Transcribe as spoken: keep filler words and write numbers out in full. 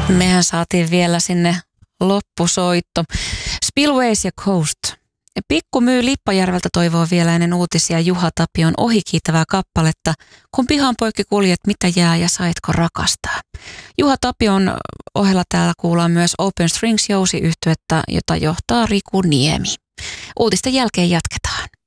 Mehän saatiin vielä sinne loppusoitto. Spillways ja Coast. Pikku myy Lippajärveltä toivoo vielä ennen uutisia Juha Tapion ohikiitävää kappaletta. Kun pihan poikki kuljet, mitä jää ja saitko rakastaa. Juha Tapion ohella täällä kuullaan myös Open Strings -jousiyhtyettä, jota johtaa Riku Niemi. Uutisten jälkeen jatketaan.